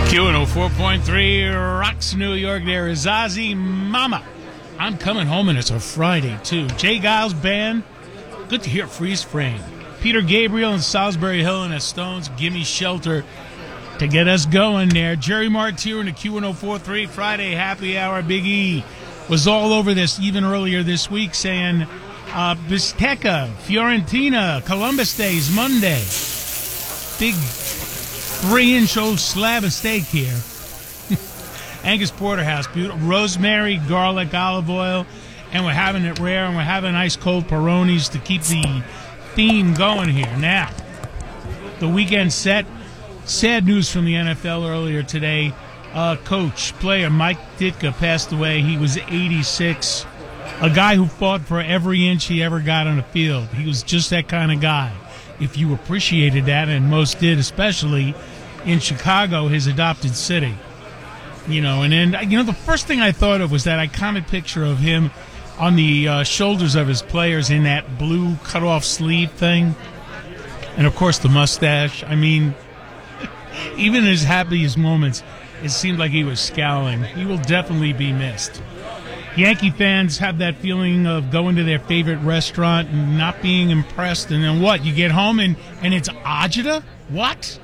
Q104.3 Rocks New York. There is Ozzy Mama. I'm coming home, and it's a Friday, too. Jay Giles Band. Good to hear Freeze Frame. Peter Gabriel and Salisbury Hill and the Stones. Gimme Shelter to get us going there. Jerry Martyr in the Q1043 Friday Happy Hour. Big E was all over this even earlier this week, saying Bistecca, Fiorentina, Columbus Day is Monday. Big 3-inch old slab of steak here. Angus Porterhouse, beautiful. Rosemary, garlic, olive oil, and we're having it rare, and we're having ice cold Peronis to keep the theme going here. Now, the weekend set. Sad news from the NFL earlier today. Player Mike Ditka passed away. He was 86. A guy who fought for every inch he ever got on the field. He was just that kind of guy. If you appreciated that, and most did, especially in Chicago, his adopted city. And then, the first thing I thought of was that iconic picture of him on the shoulders of his players in that blue cut-off sleeve thing. And, of course, the mustache. I mean, even in his happiest moments, it seemed like he was scowling. He will definitely be missed. Yankee fans have that feeling of going to their favorite restaurant and not being impressed. And then what? You get home and it's agita? What?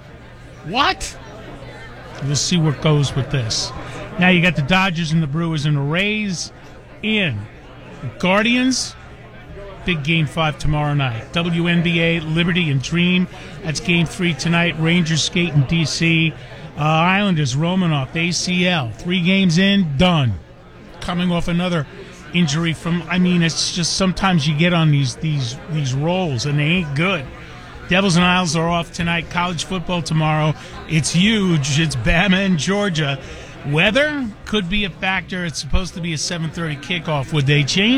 We'll see what goes with this. Now you got the Dodgers and the Brewers and the Rays in. The Guardians, big Game 5 tomorrow night. WNBA, Liberty and Dream. That's Game 3 tonight. Rangers skate in D.C. Islanders, Romanoff, ACL. 3 games in, done. Coming off another injury it's just sometimes you get on these rolls and they ain't good. Devils and Isles are off tonight. College football tomorrow. It's huge. It's Bama and Georgia. Weather could be a factor. It's supposed to be a 7:30 kickoff. Would they change